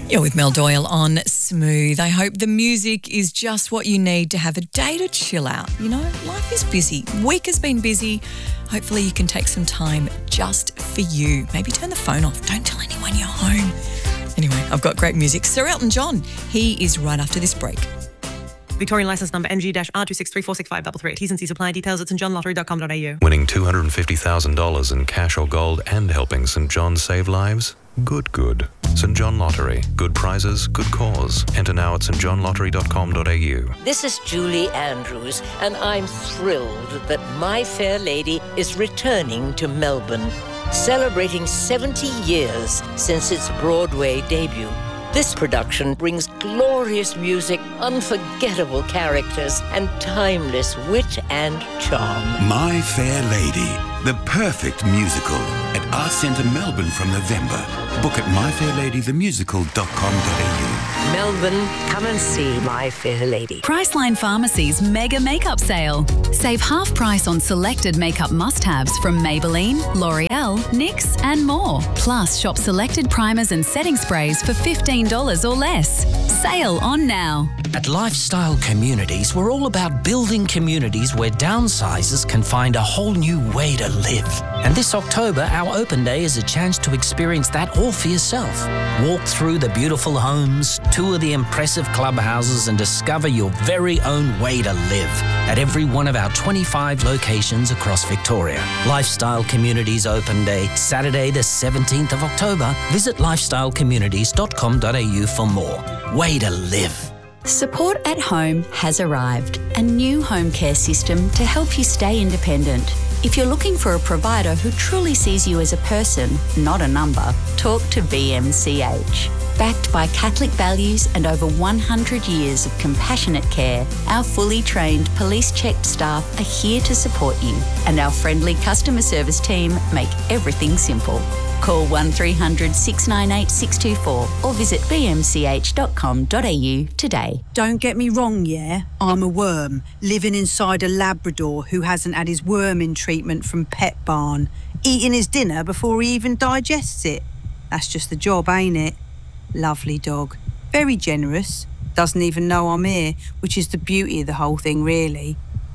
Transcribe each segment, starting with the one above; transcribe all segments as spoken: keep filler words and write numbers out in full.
You're with Mel Doyle on Smooth. I hope the music is just what you need to have a day to chill out. You know, life is busy. Week has been busy. Hopefully you can take some time just for you. Maybe turn the phone off. Don't tell anyone you're home. Anyway, I've got great music. Sir Elton John, he is right after this break. Victorian licence number N G R two six three four six five three three. T's and C's apply. Details at st john lottery dot com dot a u. Winning two hundred fifty thousand dollars in cash or gold and helping St John save lives? Good, good. St John Lottery. Good prizes, good cause. Enter now at st john lottery dot com dot a u. This is Julie Andrews, and I'm thrilled that My Fair Lady is returning to Melbourne, celebrating seventy years since its Broadway debut. This production brings glorious music, unforgettable characters, and timeless wit and charm. My Fair Lady, the perfect musical at Arts Centre Melbourne from November. Book at my fair lady the musical dot com dot a u. Melbourne, come and see My Fair Lady. Priceline Pharmacy's mega makeup sale. Save half price on selected makeup must-haves from Maybelline, L'Oreal, N Y X and more. Plus, shop selected primers and setting sprays for fifteen dollars or less. Sale on now. At Lifestyle Communities, we're all about building communities where downsizers can find a whole new way to live. And this October, our open day is a chance to experience that all for yourself. Walk through the beautiful homes, tour the impressive clubhouses, and discover your very own way to live at every one of our twenty-five locations across Victoria. Lifestyle Communities Open Day, Saturday the seventeenth of October. Visit lifestyle communities dot com dot a u for more. Way to live. Support at Home has arrived, a new home care system to help you stay independent. If you're looking for a provider who truly sees you as a person, not a number, talk to B M C H. Backed by Catholic values and over one hundred years of compassionate care, our fully trained police-checked staff are here to support you, and our friendly customer service team make everything simple. Call one three hundred six nine eight six two four or visit b m c h dot com dot a u today. Don't get me wrong, yeah? I'm a worm living inside a Labrador who hasn't had his worming treatment from Pet Barn, eating his dinner before he even digests it. That's just the job, ain't it? Lovely dog. Very generous. Doesn't even know I'm here, which is the beauty of the whole thing, really.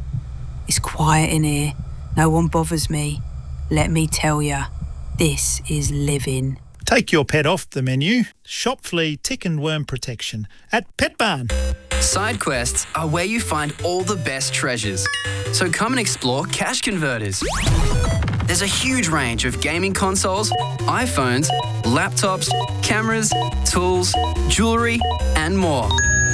It's quiet in here. No one bothers me. Let me tell ya. This is living. Take your pet off the menu. Shop flea, tick and worm protection at Pet Barn. Side quests are where you find all the best treasures. So come and explore Cash Converters. There's a huge range of gaming consoles, iPhones, laptops, cameras, tools, jewellery and more.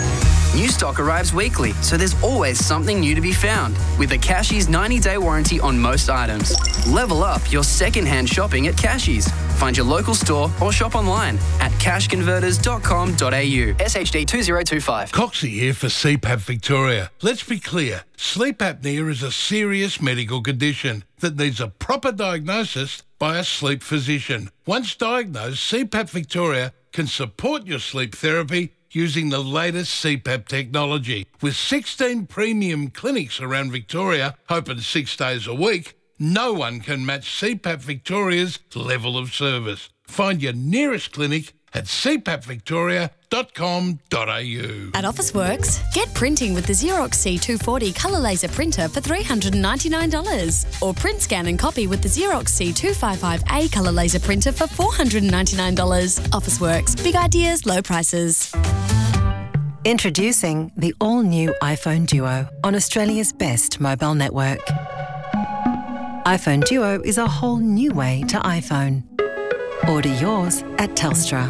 New stock arrives weekly, so there's always something new to be found. With a Cashies ninety-day warranty on most items. Level up your second-hand shopping at Cashies. Find your local store or shop online at cash converters dot com dot a u. S H D two zero two five. Coxie here for C PAP Victoria. Let's be clear, sleep apnea is a serious medical condition that needs a proper diagnosis by a sleep physician. Once diagnosed, C PAP Victoria can support your sleep therapy using the latest C PAP technology. With sixteen premium clinics around Victoria, open six days a week, no one can match C PAP Victoria's level of service. Find your nearest clinic at c pap victoria dot com dot a u. At Officeworks, get printing with the Xerox C two forty colour laser printer for three hundred ninety-nine dollars. Or print, scan and copy with the Xerox C two fifty-five A colour laser printer for four hundred ninety-nine dollars. Officeworks, big ideas, low prices. Introducing the all-new iPhone Duo on Australia's best mobile network. iPhone Duo is a whole new way to iPhone. Order yours at Telstra.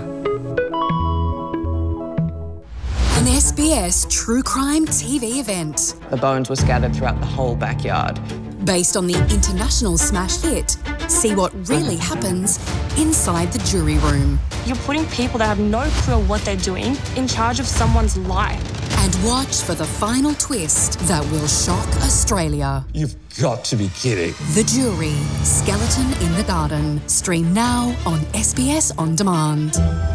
An S B S True Crime T V event. The bones were scattered throughout the whole backyard. Based on the international smash hit, see what really happens inside the jury room. You're putting people that have no clue what they're doing in charge of someone's life. And watch for the final twist that will shock Australia. You've got to be kidding. The Jury, Skeleton in the Garden. Stream now on S B S On Demand.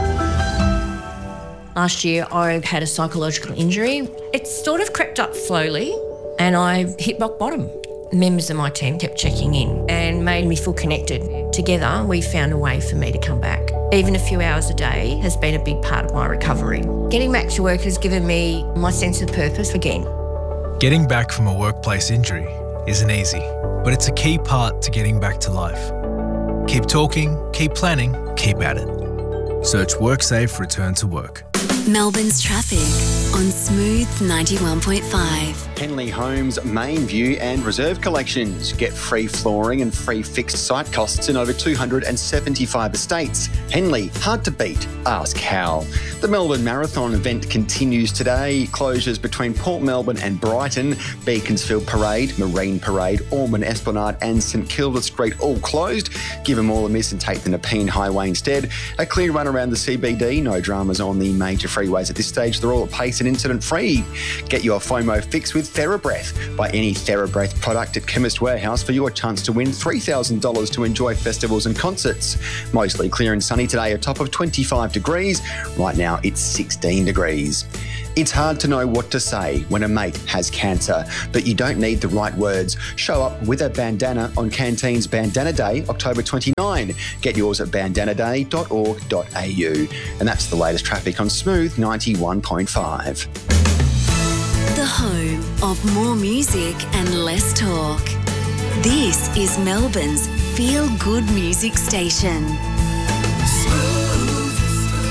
Last year I had a psychological injury. It sort of crept up slowly and I hit rock bottom. Members of my team kept checking in and made me feel connected. Together we found a way for me to come back. Even a few hours a day has been a big part of my recovery. Getting back to work has given me my sense of purpose again. Getting back from a workplace injury isn't easy, but it's a key part to getting back to life. Keep talking, keep planning, keep at it. Search WorkSafe Return to Work. Melbourne's traffic on Smooth ninety-one point five. Henley Homes main view and reserve collections. Get free flooring and free fixed site costs in over two hundred seventy-five estates. Henley, hard to beat. Ask how. The Melbourne Marathon event continues today. Closures between Port Melbourne and Brighton, Beaconsfield Parade, Marine Parade, Ormond Esplanade and St Kilda Street all closed. Give them all a miss and take the Nepean Highway instead. A clear run around the C B D. No dramas on the major freeways at this stage. They're all at pace and incident-free. Get your FOMO fix with TheraBreath. Buy any TheraBreath product at Chemist Warehouse for your chance to win three thousand dollars to enjoy festivals and concerts. Mostly clear and sunny today, a top of twenty-five degrees. Right now, it's sixteen degrees. It's hard to know what to say when a mate has cancer, but you don't need the right words. Show up with a bandana on Canteen's Bandana Day, October twenty-ninth. Get yours at bandana day dot org dot a u. And that's the latest traffic on Smooth ninety-one point five. The home of more music and less talk. This is Melbourne's feel-good music station. Smooth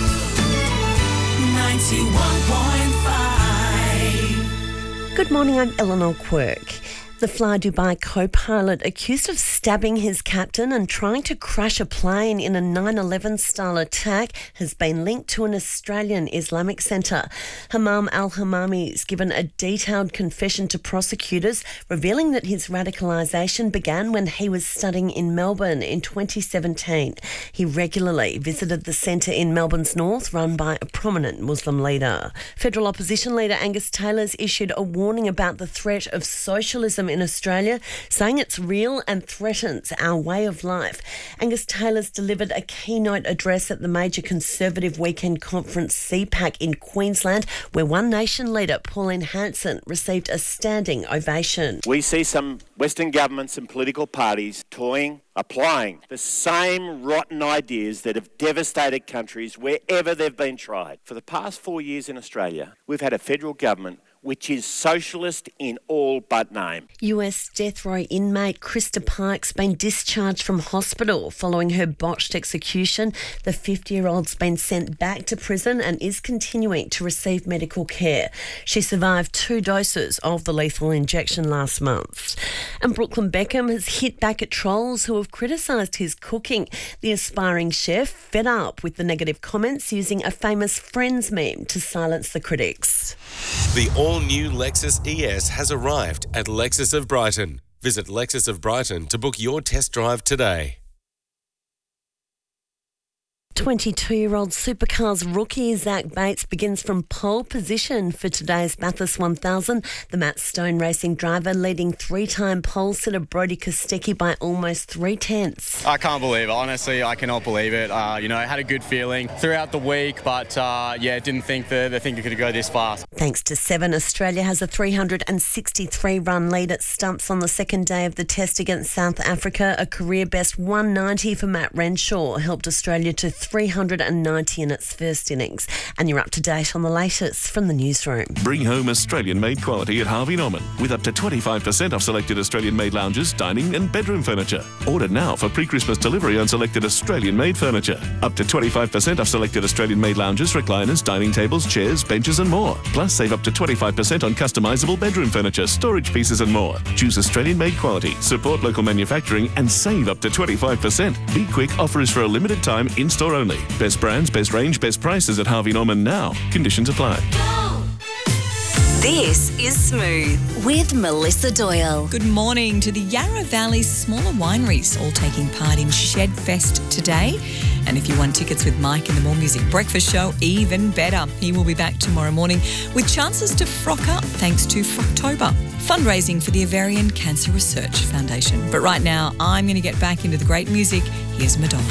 ninety-one point five. Good morning, I'm Eleanor Quirk. The Fly Dubai co-pilot accused of stabbing his captain and trying to crash a plane in a nine eleven style attack has been linked to an Australian Islamic centre. Hammam al-Hammami has given a detailed confession to prosecutors, revealing that his radicalisation began when he was studying in Melbourne in twenty seventeen. He regularly visited the centre in Melbourne's north, run by a prominent Muslim leader. Federal opposition leader Angus Taylor's issued a warning about the threat of socialism in Australia, saying it's real and threatens our way of life. Angus Taylor's delivered a keynote address at the major Conservative weekend conference C PAC in Queensland, where One Nation leader Pauline Hanson received a standing ovation. We see some Western governments and political parties toying, applying the same rotten ideas that have devastated countries wherever they've been tried. For the past four years in Australia, we've had a federal government which is socialist in all but name. U S death row inmate Krista Park's been discharged from hospital following her botched execution. The fifty-year-old's been sent back to prison and is continuing to receive medical care. She survived two doses of the lethal injection last month. And Brooklyn Beckham has hit back at trolls who have criticised his cooking. The aspiring chef fed up with the negative comments, using a famous Friends meme to silence the critics. The all-new Lexus E S has arrived at Lexus of Brighton. Visit Lexus of Brighton to book your test drive today. twenty-two-year-old supercars rookie Zach Bates begins from pole position for today's Bathurst one thousand. The Matt Stone Racing driver leading three-time pole sitter Brodie Kostecki by almost three-tenths. I can't believe it. Honestly, I cannot believe it. Uh, you know, I had a good feeling throughout the week, but uh, yeah, didn't think the, the thing could go this fast. Thanks to Seven, Australia has a three hundred sixty-three run lead at stumps on the second day of the test against South Africa. A career best one ninety for Matt Renshaw helped Australia to three hundred ninety in its first innings. And you're up to date on the latest from the newsroom. Bring home Australian-made quality at Harvey Norman with up to twenty-five percent off selected Australian-made lounges, dining and bedroom furniture. Order now for pre-Christmas delivery on selected Australian-made furniture. Up to twenty-five percent off selected Australian-made lounges, recliners, dining tables, chairs, benches and more. Plus save up to twenty-five percent on customisable bedroom furniture, storage pieces and more. Choose Australian-made quality, support local manufacturing and save up to twenty-five percent. Be quick, offer is for a limited time, in-store only. Best brands, best range, best prices at Harvey Norman now. Conditions apply. This is Smooth with Melissa Doyle. Good morning to the Yarra Valley smaller wineries, all taking part in Shed Fest today. And if you want tickets with Mike in the More Music Breakfast Show, even better. He will be back tomorrow morning with chances to frock up thanks to Frocktober, fundraising for the Ovarian Cancer Research Foundation. But right now, I'm going to get back into the great music. Here's Madonna.